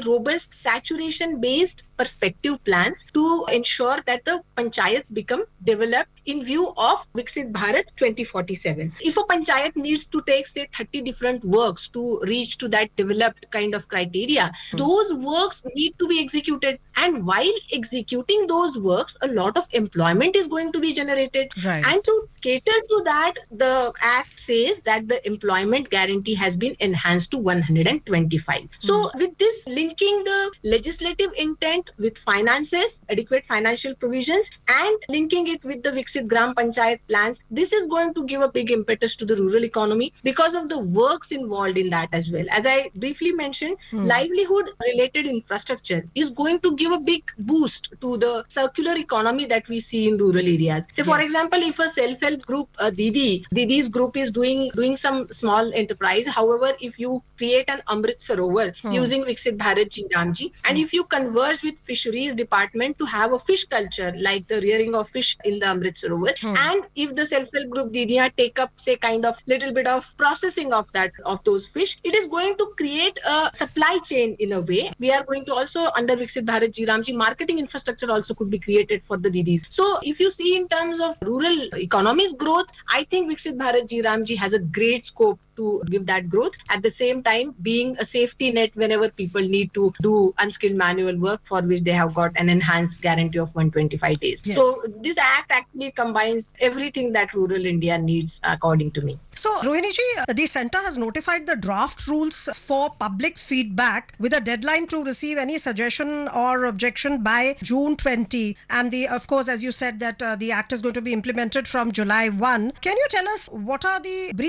robust saturation-based perspective plans to ensure that the panchayats become developed in view of Viksit Bharat 2047. If a panchayat needs to take, say, 30 different works to reach to that developed kind of criteria, those works need to be executed. And while executing those works, a lot of employment is going to be generated. Right. And to cater to that, the Act says that the employment guarantee has been enhanced to 125. So with this, linking the legislative intent with finances, adequate financial provisions, and linking it with the Viksit Gram Panchayat plans, this is going to give a big impetus to the rural economy because of the works involved in that as well. As I briefly mentioned, livelihood related infrastructure is going to give a big boost to the circular economy that we see in rural areas. So for example, if a self-help group, Didi's group is doing some small enterprise. However, if you create an Amrit Sarovar using Viksit Bharat Ji Ramji, and if you converge with fisheries department to have a fish culture like the rearing of fish in the Amrit Sarovar, and if the self-help group Didiya take up, say, kind of little bit of processing of those fish, it is going to create a supply chain in a way. We are going to also, under Viksit Bharat Ji Ramji, marketing infrastructure also could be created for the Didis. So if you see in terms of rural economy's growth, I think Viksit Bharat Ji Ramji has a great scope to give that growth, at the same time being a safety net whenever people need to do unskilled manual work for which they have got an enhanced guarantee of 125 days. Yes. So this act actually combines everything that rural India needs, according to me. So, Rohini ji, the centre has notified the draft rules for public feedback with a deadline to receive any suggestion or objection by June 20. And of course, as you said, that the act is going to be implemented from July 1. Can you tell us what are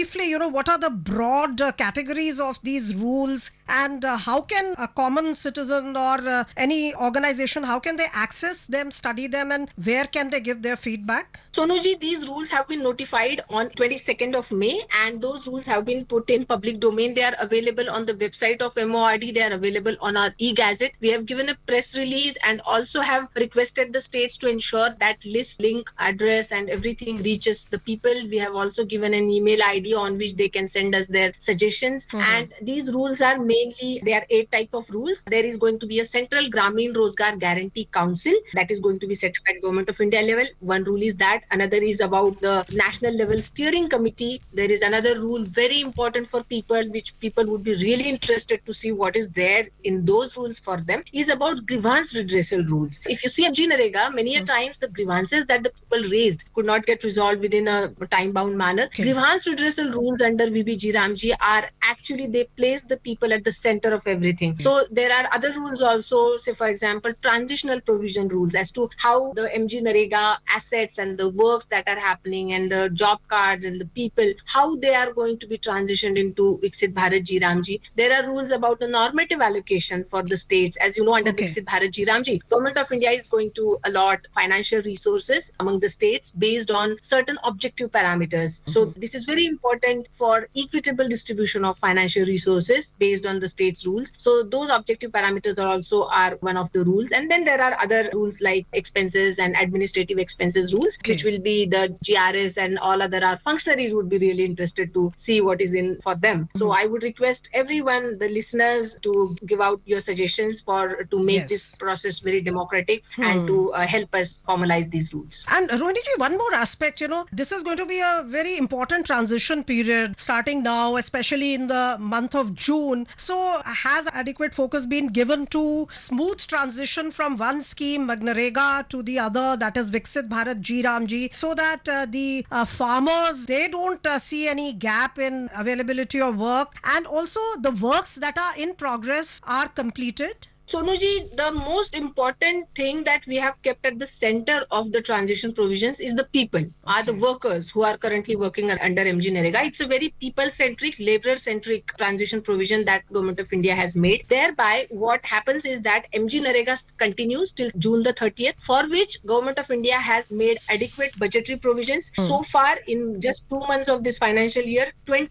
the broad categories of these rules, and how can a common citizen or any organization, how can they access them, study them, and where can they give their feedback? Sonuji, these rules have been notified on 22nd of May, and those rules have been put in public domain. They are available on the website of MORD. They are available on our e-gazette. We have given a press release and also have requested the states to ensure that list, link, address and everything reaches the people. We have also given an email ID on which they can send us their suggestions. And these rules are mainly, there are 8 types of rules. There is going to be a Central Gramin Rozgar Guarantee Council that is going to be set up at Government of India level. One rule is that. Another is about the national level steering committee. There is another rule very important for people, which people would be really interested to see what is there in those rules for them, is about grievance redressal rules. If you see MGNREGA, many a times the grievances that the people raised could not get resolved within a time-bound manner. Grievance redressal rules under VBG Ramji are actually, they place the people at the center of everything. So there are other rules also, say for example, transitional provision rules as to how the MGNREGA assets and the works that are happening and the job cards and the people, how they are going to be transitioned into Viksit Bharat Ji Ramji. There are rules about the normative allocation for the states. As you know, under Viksit Bharat Ji Ramji, Government of India is going to allot financial resources among the states based on certain objective parameters. So this is very important for equitable distribution of financial resources based on the state's rules. So those objective parameters are one of the rules. And then there are other rules like expenses and administrative expenses rules, which will be the GRS, and all other our functionaries would be really interested to see what is in for them. So I would request everyone, the listeners, to give out your suggestions to make this process very democratic and to help us formalize these rules. And Rohini ji, one more aspect, this is going to be a very important transition period starting now, especially in the month of June. So has adequate focus been given to smooth transition from one scheme, MGNREGA, to the other, that is Viksit Bharat Ji Ramji, so that the farmers, they don't see any gap in availability of work, and also the works that are in progress are completed? Sonuji, the most important thing that we have kept at the center of the transition provisions is the people, are the workers who are currently working under MGNREGA. It's a very people-centric, labor-centric transition provision that Government of India has made. Thereby, what happens is that MGNREGA continues till June the 30th, for which Government of India has made adequate budgetary provisions. So far, in just 2 months of this financial year,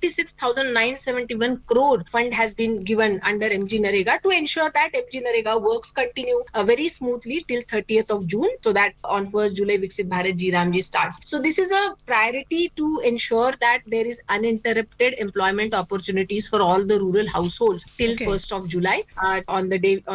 26,971 crore fund has been given under MGNREGA to ensure that MGNREGA works continue very smoothly till 30th of June, so that on 1st July Viksit Bharat Ji Ramji starts. So this is a priority to ensure that there is uninterrupted employment opportunities for all the rural households till 1st of July on the day